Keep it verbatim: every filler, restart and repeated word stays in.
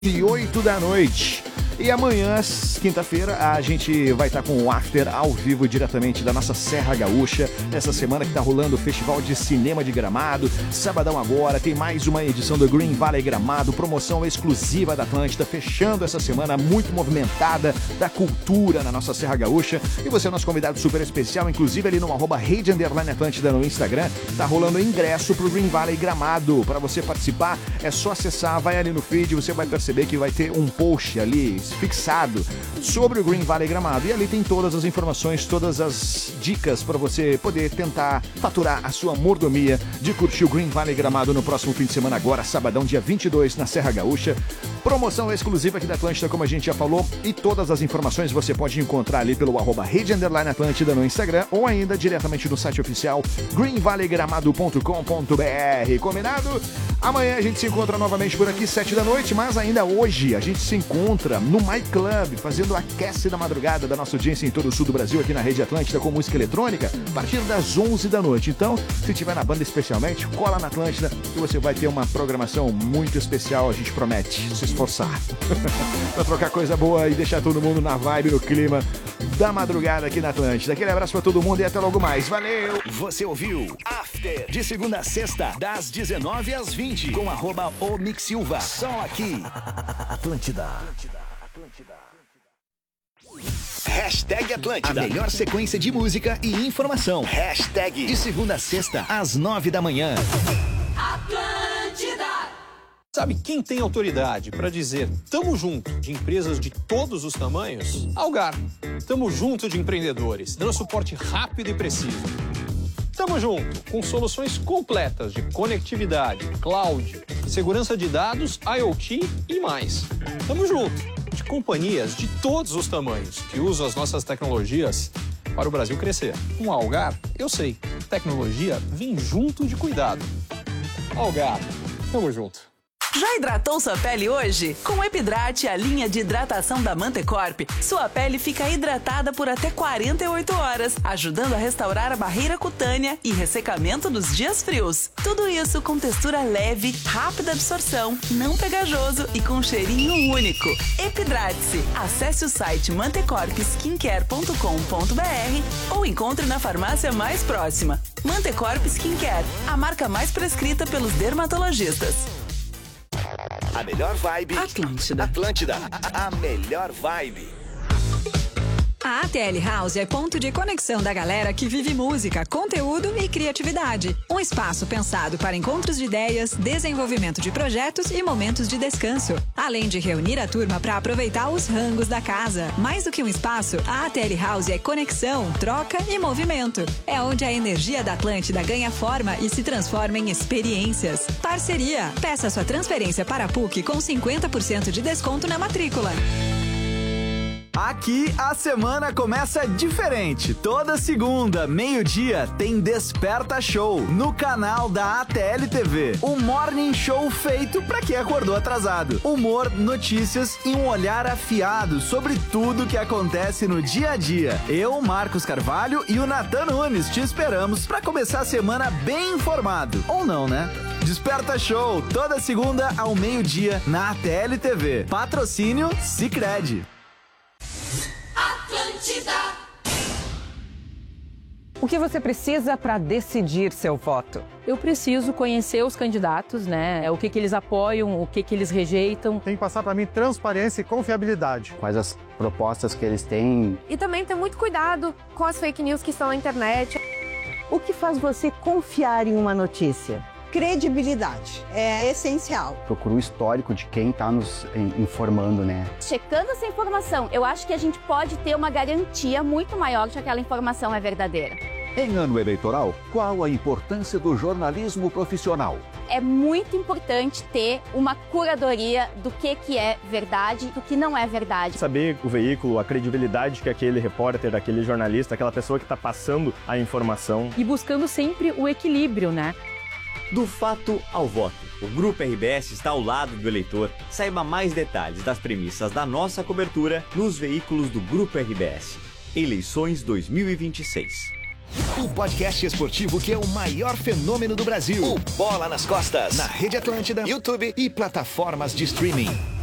e oito da noite. E amanhã, quinta-feira, a gente vai estar com o After ao vivo diretamente da nossa Serra Gaúcha. Essa semana que tá rolando o Festival de Cinema de Gramado. Sabadão agora tem mais uma edição do Green Valley Gramado, promoção exclusiva da Atlântida, fechando essa semana muito movimentada da cultura na nossa Serra Gaúcha. E você é nosso convidado super especial, inclusive ali no arroba Rede Underline Atlântida no Instagram, tá rolando ingresso pro Green Valley Gramado. Para você participar, é só acessar, vai ali no feed, você vai perceber que vai ter um post ali fixado sobre o Green Valley Gramado, e ali tem todas as informações, todas as dicas para você poder tentar faturar a sua mordomia de curtir o Green Valley Gramado no próximo fim de semana agora, sabadão, dia vinte e dois, na Serra Gaúcha. Promoção exclusiva aqui da Atlântida, como a gente já falou, e todas as informações você pode encontrar ali pelo arroba Rede Underline Atlântida no Instagram, ou ainda diretamente no site oficial green valley gramado ponto com ponto b r. Combinado? Amanhã a gente se encontra novamente por aqui, sete da noite, mas ainda hoje a gente se encontra no My Club, fazendo aquece da madrugada da nossa audiência em todo o sul do Brasil, aqui na Rede Atlântida, com música eletrônica, a partir das onze da noite. Então, se tiver na banda especialmente, cola na Atlântida e você vai ter uma programação muito especial, a gente promete se esforçar pra trocar coisa boa e deixar todo mundo na vibe, no clima da madrugada aqui na Atlântida. Aquele abraço pra todo mundo e até logo mais. Valeu! Você ouviu After, de segunda a sexta, das dezenove às vinte, com arroba o Mix Silva. Só aqui. Atlântida. Hashtag Atlântida. A melhor sequência de música e informação. Hashtag de segunda a sexta, às nove da manhã. Atlântida. Sabe quem tem autoridade para dizer tamo junto de empresas de todos os tamanhos? Algar. Tamo junto de empreendedores, dando suporte rápido e preciso. Tamo junto com soluções completas de conectividade, cloud, segurança de dados, IoT e mais. Tamo junto de companhias de todos os tamanhos que usam as nossas tecnologias para o Brasil crescer. Com a Algar, eu sei, tecnologia vem junto de cuidado. Algar, tamo junto. Já hidratou sua pele hoje? Com o Epidrate, a linha de hidratação da Mantecorp, sua pele fica hidratada por até quarenta e oito horas, ajudando a restaurar a barreira cutânea e ressecamento dos dias frios. Tudo isso com textura leve, rápida absorção, não pegajoso e com cheirinho único. Epidrate-se. Acesse o site mantecorp skincare ponto com ponto b r ou encontre na farmácia mais próxima. Mantecorp Skincare, a marca mais prescrita pelos dermatologistas. A melhor vibe. Atlântida. Atlântida. A, a melhor vibe. A A T L House é ponto de conexão da galera que vive música, conteúdo e criatividade. Um espaço pensado para encontros de ideias, desenvolvimento de projetos e momentos de descanso. Além de reunir a turma para aproveitar os rangos da casa. Mais do que um espaço, a A T L House é conexão, troca e movimento. É onde a energia da Atlântida ganha forma e se transforma em experiências. Parceria. Peça sua transferência para a P U C com cinquenta por cento de desconto na matrícula. Aqui a semana começa diferente. Toda segunda, meio-dia, tem Desperta Show no canal da A T L T V. Um morning show feito pra quem acordou atrasado. Humor, notícias e um olhar afiado sobre tudo que acontece no dia a dia. Eu, Marcos Carvalho e o Natan Nunes te esperamos pra começar a semana bem informado. Ou não, né? Desperta Show, toda segunda ao meio-dia na A T L T V. Patrocínio Sicredi. Atlântida. O que você precisa para decidir seu voto? Eu preciso conhecer os candidatos, né? O que, que eles apoiam, o que, que eles rejeitam. Tem que passar para mim transparência e confiabilidade. Quais as propostas que eles têm. E também ter muito cuidado com as fake news que estão na internet. O que faz você confiar em uma notícia? Credibilidade é essencial. Procura o histórico de quem está nos informando, né? Checando essa informação, eu acho que a gente pode ter uma garantia muito maior de que aquela informação é verdadeira. Em ano eleitoral, qual a importância do jornalismo profissional? É muito importante ter uma curadoria do que, que é verdade e do que não é verdade. Saber o veículo, a credibilidade que aquele repórter, aquele jornalista, aquela pessoa que está passando a informação. E buscando sempre o equilíbrio, né? Do fato ao voto. O Grupo R B S está ao lado do eleitor. Saiba mais detalhes das premissas da nossa cobertura nos veículos do Grupo R B S. Eleições dois mil e vinte e seis. O podcast esportivo que é o maior fenômeno do Brasil. O Bola nas Costas. Na Rede Atlântida, YouTube e plataformas de streaming.